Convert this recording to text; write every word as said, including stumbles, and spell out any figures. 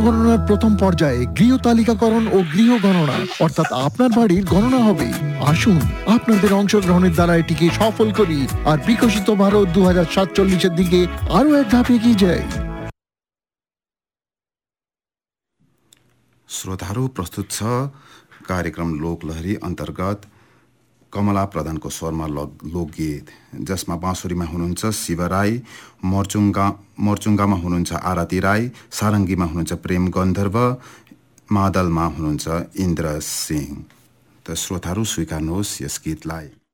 জনগণনার প্রথম পর্যায়ে গৃহ তালিকাকরণ ও গৃহ গণনা অর্থাৎ আপনার বাড়ির গণনা হবে। আসুন আপনাদের অংশগ্রহণের দ্বারা এটিকে সফল করি আর বিকশিত ভারত দু হাজার সাতচল্লিশের দিকে আরো এক ধাপ एगিয়ে যাই। श्रोताहरू, प्रस्तुत छ कार्यक्रम लोकलहरी अन्तर्गत कमला प्रधानको स्वरमा लोकगीत, जसमा बाँसुरीमा हुनुहुन्छ शिव राई, मोर्चुङ्गा मोर्चुङ्गामा हुनुहुन्छ आरती राई, सारङ्गीमा हुनुहुन्छ प्रेम गन्धर्व, मादलमा हुनुहुन्छ इन्द्र सिंह। त श्रोताहरू स्वीकार्नुहोस् यस गीतलाई।